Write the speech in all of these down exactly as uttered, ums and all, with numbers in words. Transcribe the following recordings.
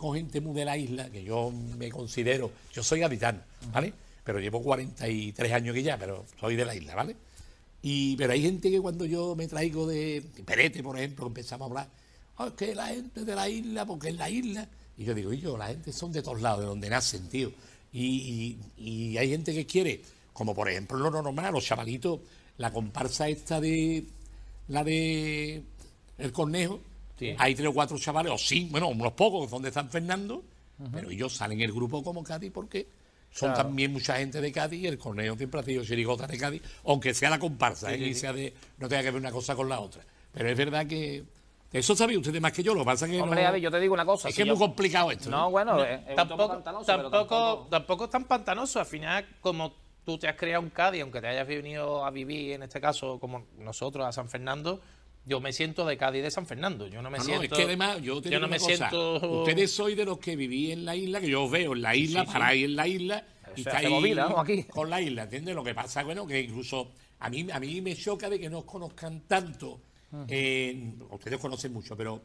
con gente muy de la isla, que yo me considero, yo soy gaditano, ¿vale? Pero llevo cuarenta y tres años que ya, pero soy de la isla, ¿vale? Y, pero hay gente que cuando yo me traigo de Perete, por ejemplo, empezamos a hablar, oh, es que la gente de la isla, porque es la isla, y yo digo, y yo, la gente son de todos lados, de donde nacen, tío. Y, y, y hay gente que quiere, como por ejemplo lo normal, los chavalitos, la comparsa esta de, la de El Cornejo, sí. Hay tres o cuatro chavales, o sí, bueno, unos pocos, que son de San Fernando, uh-huh. Pero ellos salen en el grupo como Cádiz porque son claro. También mucha gente de Cádiz y El Cornejo siempre ha sido chirigota de Cádiz, aunque sea la comparsa, sí, ¿eh? Sí, y sea de, no tenga que ver una cosa con la otra. Pero es verdad que eso sabía ustedes más que yo, lo que pasa es que Hombre, no, a ver, yo te digo una cosa. Es si que yo... es muy complicado esto. No, bueno, no, es, es tampoco, pantanoso, tampoco, tampoco... tampoco es tan pantanoso. Al final, como tú te has creado un Cádiz, aunque te hayas venido a vivir, en este caso, como nosotros, a San Fernando, yo me siento de Cádiz de San Fernando. Yo no me no, siento... No, es que además, yo te yo digo no una me cosa, siento... ustedes sois de los que viví en la isla, que yo os veo en la isla, sí, sí. paráis en la isla, Pero y estáis movida, ¿no? Aquí. Con la isla, ¿entiendes? Lo que pasa, bueno, que incluso a mí, a mí me choca de que no os conozcan tanto. Uh-huh. eh, ustedes conocen mucho, pero...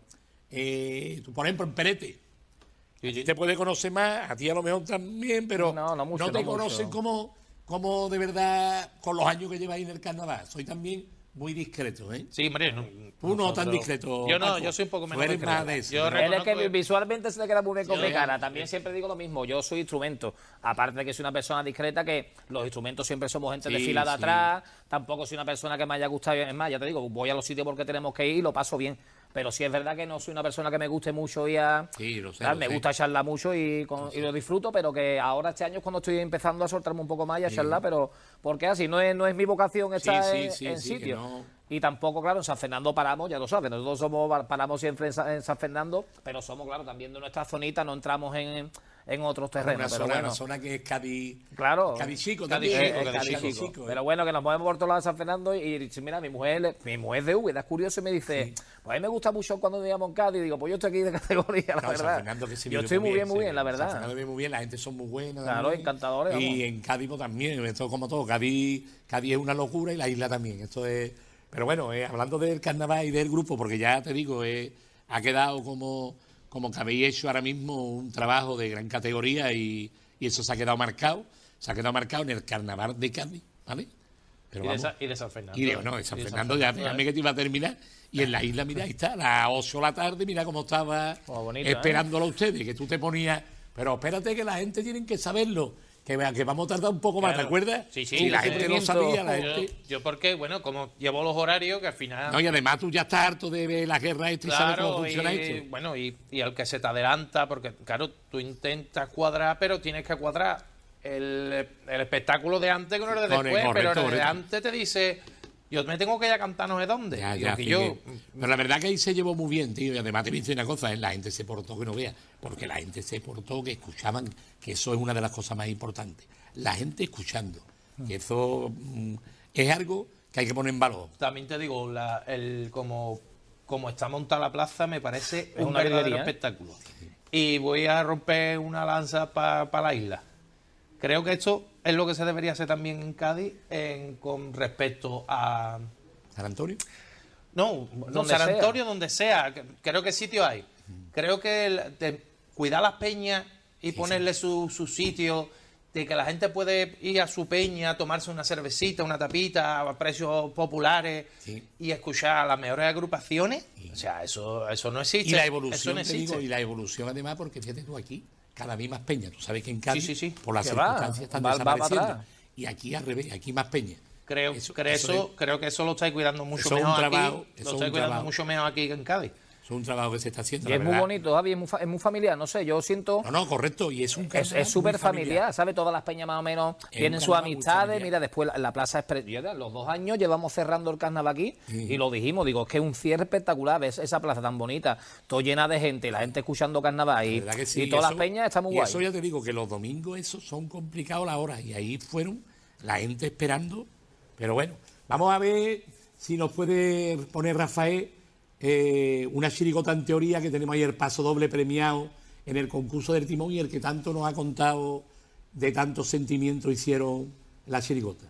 Eh, tú, por ejemplo, en Perete, sí, sí. Te puede conocer más, a ti a lo mejor también, pero no, no, mucho, no te no conocen mucho. como, como de verdad con los años que lleváis en el carnaval. Soy también muy discreto, ¿eh? Sí, hombre, no, tú no tan discreto. Yo no, Paco. yo soy un poco menos eres discreto. Más de eso, yo Él es que visualmente se le queda muy bien con sí, mi cara. También sí. Siempre digo lo mismo. Yo soy instrumento. Aparte de que soy una persona discreta, que los instrumentos siempre somos gente sí, de fila de sí. Atrás. Tampoco soy una persona que me haya gustado. Es más, ya te digo, voy a los sitios porque tenemos que ir y lo paso bien. Pero sí es verdad que no soy una persona que me guste mucho ir a... Sí, lo sé, ¿sabes? lo me sé. gusta charlar mucho y, con, lo y lo disfruto, pero que ahora este año es cuando estoy empezando a soltarme un poco más y a sí. charlar, pero porque así no es, no es mi vocación estar sí, sí, en, sí, en sí, sitio. No. Y tampoco, claro, en San Fernando paramos, ya lo sabes, nosotros somos paramos siempre en San, en San Fernando, pero somos, claro, también de nuestra zonita, no entramos en... en otros terrenos, una pero zona, bueno. Una zona que es Cádiz, claro, Cádiz chico, Cádiz también, chico, eh, Cádiz Cádiz chico. chico, pero bueno, que nos movemos por todos lados de San Fernando y, y mira, mi mujer, mi mujer de Úbeda, es curioso y me dice, sí. Pues a mí me gusta mucho cuando vivíamos en Cádiz, y digo, pues yo estoy aquí de categoría, la no, verdad. San Fernando que se yo estoy muy bien, muy bien, bien la verdad. San Fernando vive muy bien, la gente son muy buena. Claro, también. Encantadores. Y vamos. en Cádiz pues, también, esto como todo, Cádiz, Cádiz es una locura y la isla también, esto es... Pero bueno, eh, hablando del carnaval y del grupo, porque ya te digo, eh, ha quedado como, como que habéis hecho ahora mismo un trabajo de gran categoría y, y eso se ha quedado marcado, se ha quedado marcado en el carnaval de Cádiz, ¿vale? Pero y, de Sa, y de San Fernando. Y de, no, de San Fernando, ya déjame que te iba a terminar. Y en la isla, mira, ahí está, a las ocho de la tarde, mira cómo estaba oh, bonito, esperándolo ¿eh? a ustedes, que tú te ponías, pero espérate que la gente tiene que saberlo. Que, que vamos a tardar un poco más, claro. ¿Te acuerdas? Sí, sí. Y la gente no sabía, la yo, gente... Yo porque, bueno, como llevo los horarios, que al final... No, y además tú ya estás harto de ver la guerra esta y claro, sabes cómo funciona y, esto. Bueno, y, y al que se te adelanta, porque, claro, tú intentas cuadrar, pero tienes que cuadrar el, el espectáculo de antes con el de después, correcto, pero el de correcto. Antes te dice... Yo me tengo que ir a cantar no sé dónde. Ya, ya, que yo... que... Pero la verdad que ahí se llevó muy bien, tío. Y además te dice una cosa, ¿eh? La gente se portó que no vea. Porque la gente se portó que escuchaban, que eso es una de las cosas más importantes. La gente escuchando. Que eso mm, es algo que hay que poner en valor. También te digo, la, el como, como está montada la plaza, me parece es un una verdadero ¿eh? espectáculo. Y voy a romper una lanza para pa la isla. Creo que esto es lo que se debería hacer también en Cádiz en, con respecto a... ¿San Antonio? No, no San Antonio, donde sea. Creo que sitio hay. Creo que el, de cuidar las peñas y sí, ponerle sí. Su, su sitio, de que la gente puede ir a su peña, tomarse una cervecita, una tapita a precios populares sí. Y escuchar las mejores agrupaciones. Sí. O sea, eso, eso no existe. Y la evolución, eso no existe. Te digo, y la evolución además, porque fíjate tú aquí, cada vez más peñas. Tú sabes que en Cádiz, sí, sí, sí. por las circunstancias, están va, desapareciendo. Va y aquí al revés, aquí más peñas. Creo, eso, creo, eso eso, creo que eso lo estáis cuidando mucho mejor trabajo, aquí. Lo estáis cuidando mucho mejor aquí en Cádiz. Es un trabajo que se está haciendo. Y es verdad. Muy bonito, Javi, es muy, es muy familiar, no sé, yo siento... No, no, correcto, y es un Es súper familiar, familiar, ¿sabes? Todas las peñas más o menos es tienen sus amistades, mira, después la, la plaza es... Yo, los dos años llevamos cerrando el carnaval aquí sí. Y lo dijimos, digo, es que es un cierre espectacular, ves esa plaza tan bonita, todo llena de gente, la gente escuchando carnaval y, sí, y todas eso, las peñas está muy y guay. Eso ya te digo, que los domingos esos son complicados las horas, y ahí fueron la gente esperando, pero bueno, vamos a ver si nos puede poner Rafael... Eh, una chirigota en teoría que tenemos ahí el paso doble premiado en el concurso del timón y el que tanto nos ha contado de tantos sentimientos hicieron la chirigota.